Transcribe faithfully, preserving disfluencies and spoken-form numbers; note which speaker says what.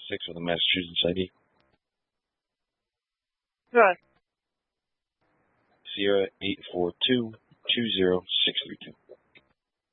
Speaker 1: six with a Massachusetts I D.
Speaker 2: Good.
Speaker 1: Sierra eight four two two zero six three.